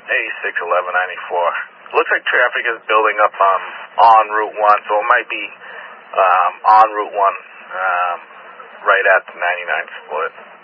861194. Looks like traffic is building up on Route 1, so it might be on Route 1 right at the 99 split.